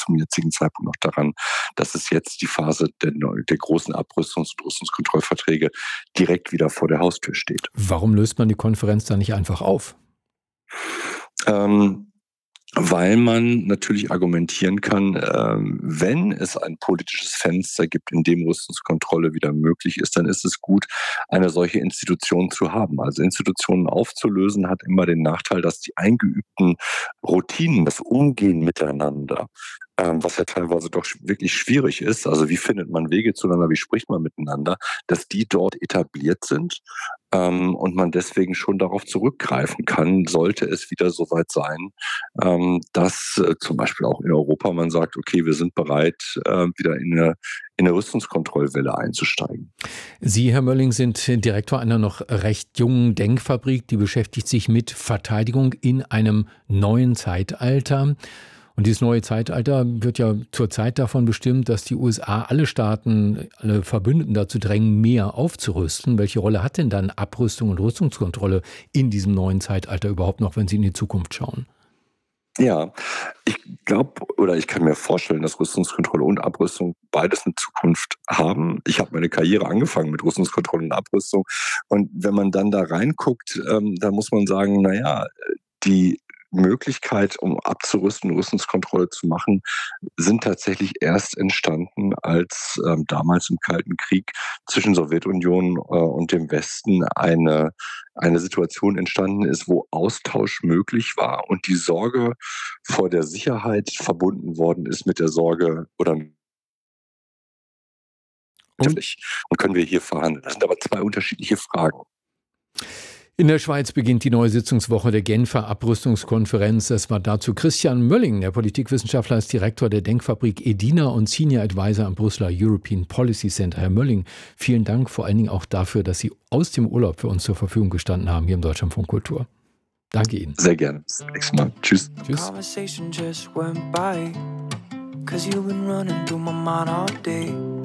zum jetzigen Zeitpunkt noch daran, dass es jetzt die Phase der großen Abrüstungs- und Rüstungskontrollverträge direkt wieder vor der Haustür steht. Warum löst man die Konferenz dann nicht einfach auf? Ähm, Weil man natürlich argumentieren kann, wenn es ein politisches Fenster gibt, in dem Rüstungskontrolle wieder möglich ist, dann ist es gut, eine solche Institution zu haben. Also Institutionen aufzulösen hat immer den Nachteil, dass die eingeübten Routinen, das Umgehen miteinander, was ja teilweise doch wirklich schwierig ist, also wie findet man Wege zueinander, wie spricht man miteinander, dass die dort etabliert sind und man deswegen schon darauf zurückgreifen kann, sollte es wieder soweit sein, dass zum Beispiel auch in Europa man sagt, okay, wir sind bereit, wieder in eine Rüstungskontrollwelle einzusteigen. Sie, Herr Mölling, sind Direktor einer noch recht jungen Denkfabrik, die beschäftigt sich mit Verteidigung in einem neuen Zeitalter. Und dieses neue Zeitalter wird ja zurzeit davon bestimmt, dass die USA alle Staaten, alle Verbündeten dazu drängen, mehr aufzurüsten. Welche Rolle hat denn dann Abrüstung und Rüstungskontrolle in diesem neuen Zeitalter überhaupt noch, wenn Sie in die Zukunft schauen? Ja, ich glaube oder ich kann mir vorstellen, dass Rüstungskontrolle und Abrüstung beides eine Zukunft haben. Ich habe meine Karriere angefangen mit Rüstungskontrolle und Abrüstung und wenn man dann da reinguckt, da muss man sagen, na ja, die Möglichkeit, um abzurüsten, Rüstungskontrolle zu machen, sind tatsächlich erst entstanden, als damals im Kalten Krieg zwischen Sowjetunion und dem Westen eine Situation entstanden ist, wo Austausch möglich war und die Sorge vor der Sicherheit verbunden worden ist mit der Sorge oder Und und können wir hier verhandeln. Das sind aber zwei unterschiedliche Fragen. in der Schweiz beginnt die neue Sitzungswoche der Genfer Abrüstungskonferenz. Es war dazu Christian Mölling, der Politikwissenschaftler, ist Direktor der Denkfabrik EDINA und Senior Advisor am Brüsseler European Policy Center. Herr Mölling, vielen Dank vor allen Dingen auch dafür, dass Sie aus dem Urlaub für uns zur Verfügung gestanden haben hier im Deutschlandfunk Kultur. Danke Ihnen. Sehr gerne. Bis zum nächsten Mal. Tschüss. Tschüss. Conversation just went by, 'cause you've been running through my mind all day.